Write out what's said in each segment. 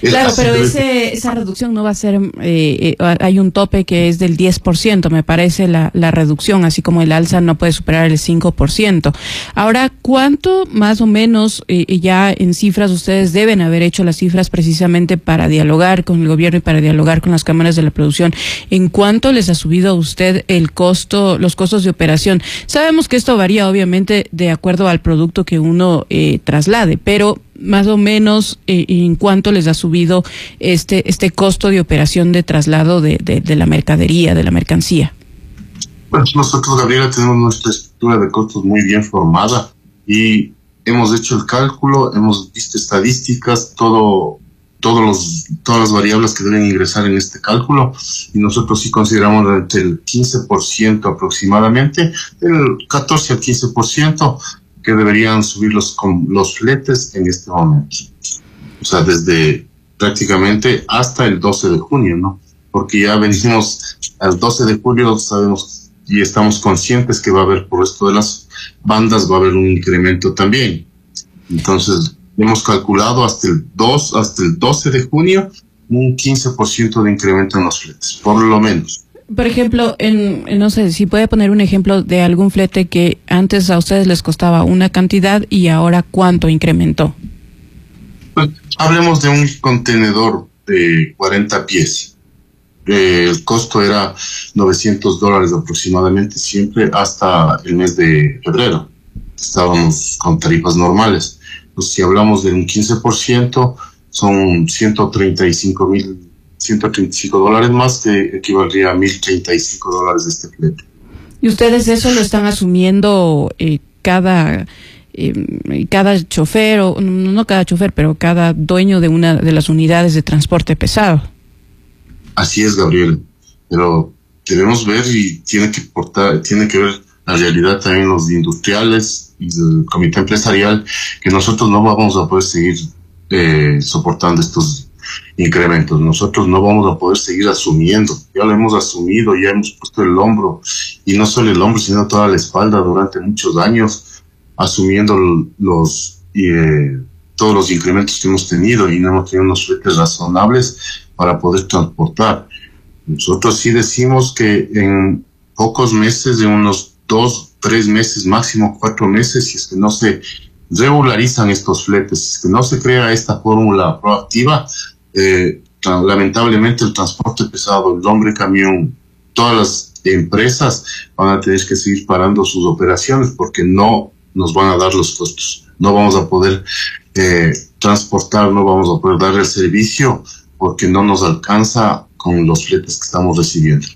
Claro, pero esa reducción no va a ser, hay un tope que es del 10%, me parece la reducción, así como el alza no puede superar el 5%. Ahora, ¿cuánto más o menos ya en cifras ustedes deben haber hecho las cifras precisamente para dialogar con el gobierno y para dialogar con las cámaras de la producción? ¿En cuánto les ha subido a usted el costo, los costos de operación? Sabemos que esto varía obviamente de acuerdo al producto que uno traslade, pero más o menos en cuánto les ha subido este costo de operación de traslado de la mercadería, de la mercancía. Bueno, nosotros, Gabriela, tenemos nuestra estructura de costos muy bien formada y hemos hecho el cálculo, hemos visto estadísticas, todas las variables que deben ingresar en este cálculo, y nosotros sí consideramos entre el 15% aproximadamente, el 14 al 15%, que deberían subir los fletes en este momento. O sea, desde prácticamente hasta el 12 de junio, ¿no? Porque ya venimos al 12 de julio, sabemos y estamos conscientes que va a haber, por esto de las bandas, va a haber un incremento también. Entonces, hemos calculado hasta el 12 de junio un 15% de incremento en los fletes, por lo menos. Por ejemplo, no sé, si puede poner un ejemplo de algún flete que antes a ustedes les costaba una cantidad y ahora cuánto incrementó. Pues, hablemos de un contenedor de 40 pies. El costo era $900 aproximadamente, siempre hasta el mes de febrero. Estábamos con tarifas normales. Pues, si hablamos de un 15%, son $135 más, que equivaldría a $1,035 de este flete. ¿Y ustedes eso lo están asumiendo cada chofer, o no cada chofer, pero cada dueño de una de las unidades de transporte pesado? Así es, Gabriel, pero debemos ver y tiene que ver la realidad también los industriales y el comité empresarial, que nosotros no vamos a poder seguir soportando estos incrementos. Nosotros no vamos a poder seguir asumiendo. Ya lo hemos asumido, ya hemos puesto el hombro, y no solo el hombro, sino toda la espalda durante muchos años, asumiendo todos los incrementos que hemos tenido, y no hemos tenido unos fletes razonables para poder transportar. Nosotros sí decimos que en pocos meses, en unos 2, 3 meses, máximo 4 meses, si es que no se regularizan estos fletes, si es que no se crea esta fórmula proactiva, lamentablemente el transporte pesado, el hombre camión, todas las empresas van a tener que seguir parando sus operaciones porque no nos van a dar los costos. No vamos a poder transportar, no vamos a poder dar el servicio porque no nos alcanza con los fletes que estamos recibiendo.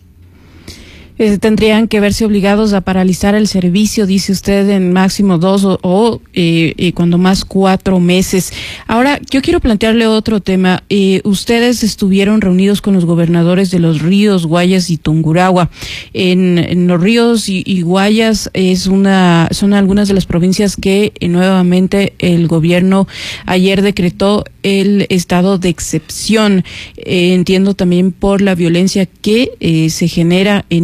Tendrían que verse obligados a paralizar el servicio, dice usted, en máximo 2 o cuando más 4 meses. Ahora, yo quiero plantearle otro tema. Ustedes estuvieron reunidos con los gobernadores de los ríos Guayas y Tungurahua. En los ríos y Guayas son algunas de las provincias que nuevamente el gobierno ayer decretó el estado de excepción. Entiendo también por la violencia que se genera en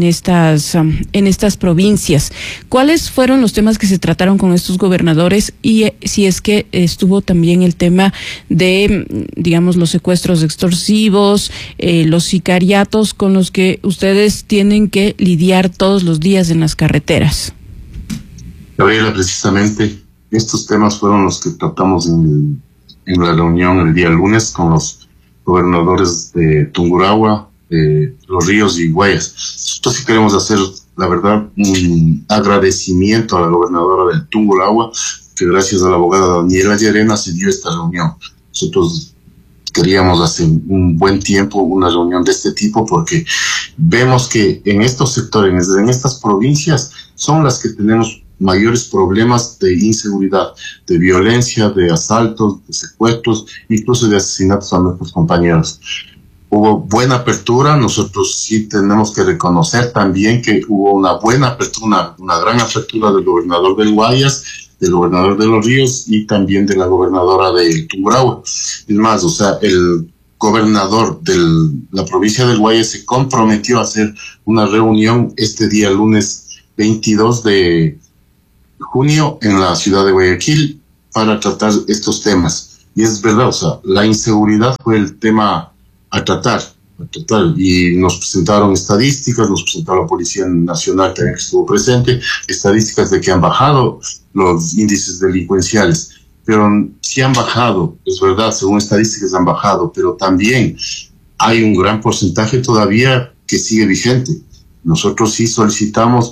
estas provincias. ¿Cuáles fueron los temas que se trataron con estos gobernadores? Y si es que estuvo también el tema de, digamos, los secuestros extorsivos, los sicariatos con los que ustedes tienen que lidiar todos los días en las carreteras. Gabriela, precisamente estos temas fueron los que tratamos en la reunión el día lunes con los gobernadores de Tungurahua, Los Ríos y Guayas. Nosotros sí queremos hacer, la verdad, un agradecimiento a la gobernadora del Tungurahua, que gracias a la abogada Daniela Llerena se dio esta reunión. Nosotros queríamos hace un buen tiempo una reunión de este tipo porque vemos que en estos sectores, en estas provincias, son las que tenemos mayores problemas de inseguridad, de violencia, de asaltos, de secuestros, incluso de asesinatos a nuestros compañeros. Hubo buena apertura. Nosotros sí tenemos que reconocer también que hubo una buena apertura, una gran apertura del gobernador del Guayas, del gobernador de Los Ríos y también de la gobernadora de Tungurahua. Es más, o sea, el gobernador de la provincia del Guayas se comprometió a hacer una reunión este día lunes 22 de junio en la ciudad de Guayaquil para tratar estos temas. Y es verdad, o sea, la inseguridad fue el tema a tratar, y nos presentaron estadísticas, nos presentó la Policía Nacional también que estuvo presente, estadísticas de que han bajado los índices delincuenciales, pero sí han bajado, es verdad, según estadísticas han bajado, pero también hay un gran porcentaje todavía que sigue vigente. Nosotros sí solicitamos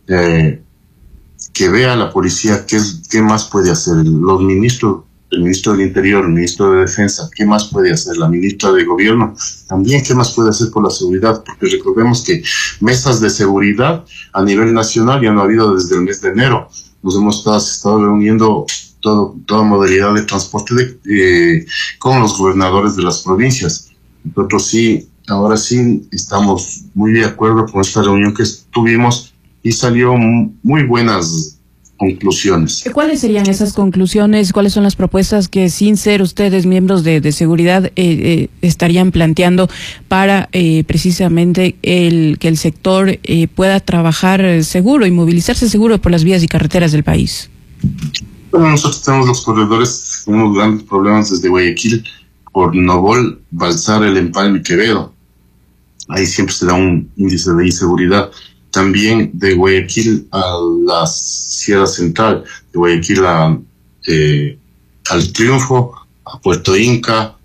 que vea la policía qué más puede hacer. Los ministros, el ministro del Interior, el ministro de Defensa, ¿qué más puede hacer? La ministra de Gobierno, también, ¿qué más puede hacer por la seguridad? Porque recordemos que mesas de seguridad a nivel nacional ya no ha habido desde el mes de enero. Nos hemos estado reuniendo toda modalidad de transporte con los gobernadores de las provincias. Nosotros sí, ahora sí estamos muy de acuerdo con esta reunión que tuvimos y salió muy buenas conclusiones. ¿Cuáles serían esas conclusiones? ¿Cuáles son las propuestas que, sin ser ustedes miembros de seguridad, estarían planteando para precisamente que el sector pueda trabajar seguro y movilizarse seguro por las vías y carreteras del país? Bueno, nosotros tenemos los corredores, tenemos grandes problemas desde Guayaquil por Novol, Balsar, El Empalme y Quevedo. Ahí siempre se da un índice de inseguridad. También de Guayaquil a la Sierra Central, de Guayaquil al Triunfo, a Puerto Inca,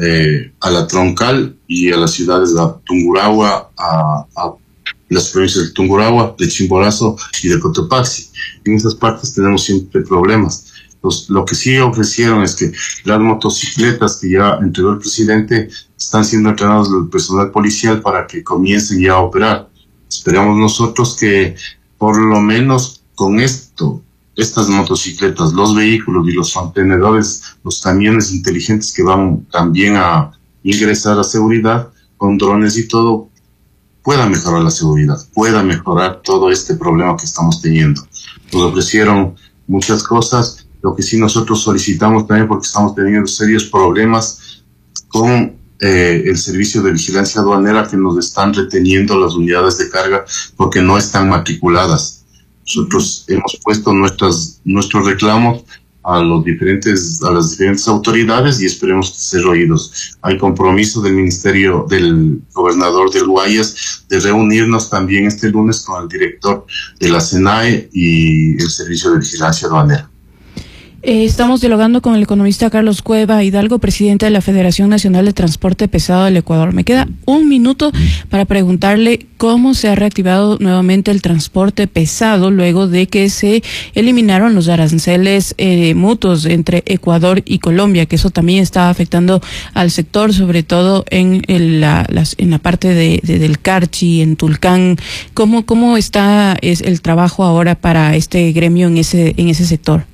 a la Troncal y a las ciudades de Tungurahua, a las provincias de Tungurahua, de Chimborazo y de Cotopaxi. En esas partes tenemos siempre problemas. Lo que sí ofrecieron es que las motocicletas que ya entregó el presidente están siendo entrenados del personal policial para que comiencen ya a operar. Esperamos nosotros que por lo menos con estas motocicletas, los vehículos y los contenedores, los camiones inteligentes que van también a ingresar a seguridad, con drones y todo, pueda mejorar la seguridad, pueda mejorar todo este problema que estamos teniendo. Nos ofrecieron muchas cosas, lo que sí nosotros solicitamos también, porque estamos teniendo serios problemas con el servicio de vigilancia aduanera, que nos están reteniendo las unidades de carga porque no están matriculadas. Nosotros hemos puesto nuestros reclamos a las diferentes autoridades y esperemos ser oídos. Hay compromiso del ministerio, del gobernador del Guayas, de reunirnos también este lunes con el director de la SENAE y el servicio de vigilancia aduanera. Estamos dialogando con el economista Carlos Cueva Hidalgo, presidente de la Federación Nacional de Transporte Pesado del Ecuador. Me queda un minuto para preguntarle cómo se ha reactivado nuevamente el transporte pesado luego de que se eliminaron los aranceles mutuos entre Ecuador y Colombia, que eso también está afectando al sector, sobre todo en la parte del Carchi, en Tulcán. ¿Cómo está el trabajo ahora para este gremio en ese sector?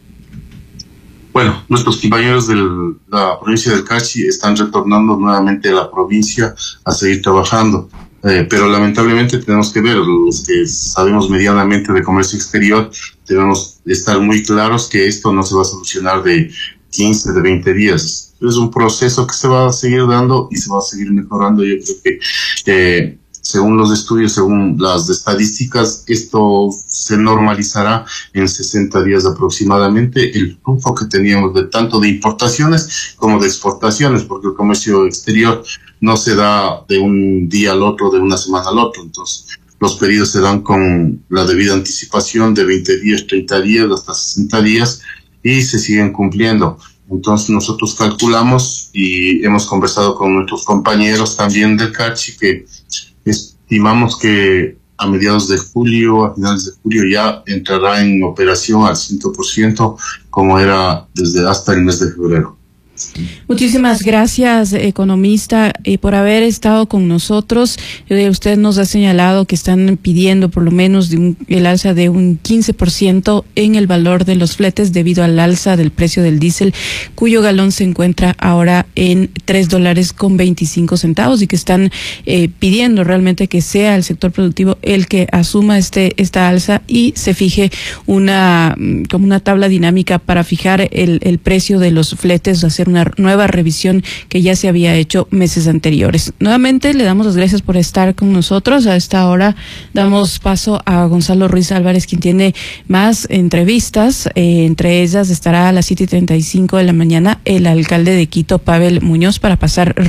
Bueno, nuestros compañeros de la provincia del Carchi están retornando nuevamente a la provincia a seguir trabajando, pero lamentablemente tenemos que ver, los que sabemos medianamente de comercio exterior, debemos estar muy claros que esto no se va a solucionar de 15, de 20 días. Es un proceso que se va a seguir dando y se va a seguir mejorando. Yo creo que según los estudios, según las estadísticas, esto se normalizará en 60 días aproximadamente, el flujo que teníamos tanto de importaciones como de exportaciones, porque el comercio exterior no se da de un día al otro, de una semana al otro. Entonces, los pedidos se dan con la debida anticipación de 20 días, 30 días, hasta 60 días, y se siguen cumpliendo. Entonces, nosotros calculamos y hemos conversado con nuestros compañeros también del Carchi que estimamos que a mediados de julio, a finales de julio, ya entrará en operación al 100%, como era desde hasta el mes de febrero. Muchísimas gracias, economista, por haber estado con nosotros. Usted nos ha señalado que están pidiendo por lo menos el alza de un 15% en el valor de los fletes debido al alza del precio del diésel, cuyo galón se encuentra ahora en $3.25 y que están pidiendo realmente que sea el sector productivo el que asuma esta alza y se fije como una tabla dinámica para fijar el precio de los fletes, hacer una nueva revisión que ya se había hecho meses anteriores. Nuevamente le damos las gracias por estar con nosotros. A esta hora damos paso a Gonzalo Ruiz Álvarez, quien tiene más entrevistas. Entre ellas estará a las 7:35 de la mañana el alcalde de Quito, Pavel Muñoz, para pasar